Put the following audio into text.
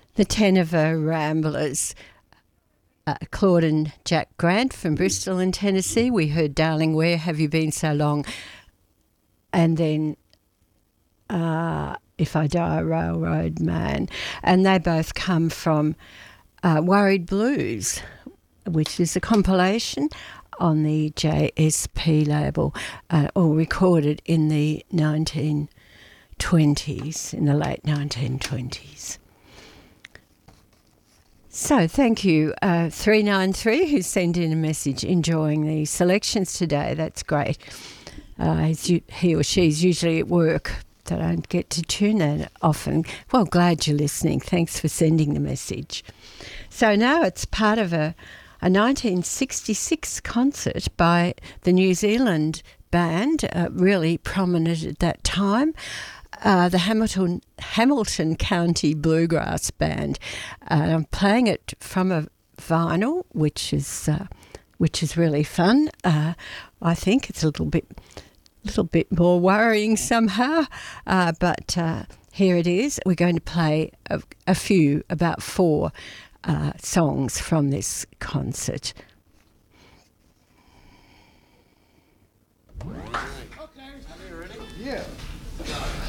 The Tenor Ramblers, Claude and Jack Grant from Bristol in Tennessee. We heard Darling, Where Have You Been So Long? And then If I Die, Railroad Man. And they both come from Worried Blues, which is a compilation on the JSP label, all recorded in the 1920s, in the late 1920s. So thank you, 393, who sent in a message enjoying the selections today. That's great. He or she's usually at work. They don't get to tune in often. Well, glad you're listening. Thanks for sending the message. So now it's part of a 1966 concert by the New Zealand band, really prominent at that time. The Hamilton County Bluegrass Band. I'm playing it from a vinyl, which is really fun. I think it's a little bit more worrying somehow, but here it is. We're going to play about 4 songs from this concert. Okay, are you ready? Yeah.